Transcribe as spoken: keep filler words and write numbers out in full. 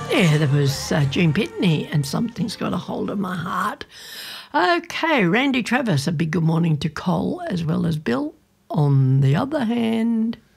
Yeah, there was uh, Gene Pitney and Something's Got a Hold of My Heart. Okay, Randy Travis, a big good morning to Cole as well as Bill. On the other hand...